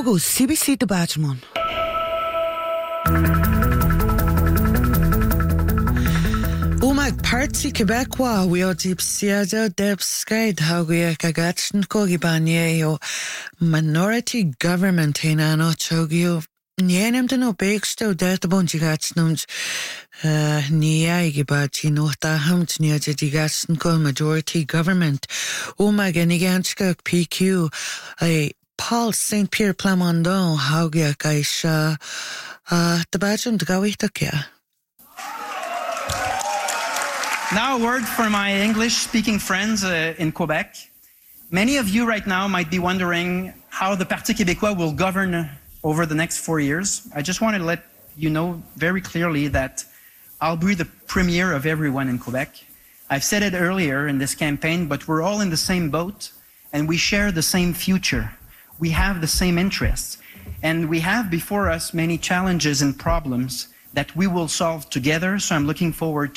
Tugu CBC Debatmon. Umag Parti Quebecois wio deep siado deb skyd haugia kagatchen kogibanye o minority government in ano chogio Nienem den o beeksto dat de bonjigatsnums nia igibati no tahamt nia jigatsen ko majority government Umag eniganska PQ a Paul St. Pierre Plamondon haugia kaisha Debatmon dgawitakya. Now a word for my English-speaking friends in Quebec. Many of you right now might be wondering how the Parti Québécois will govern over the next 4 years. I just want to let you know very clearly that I'll be the premier of everyone in Quebec. I've said it earlier in this campaign, but we're all in the same boat and we share the same future. We have the same interests and we have before us many challenges and problems that we will solve together, so I'm looking forward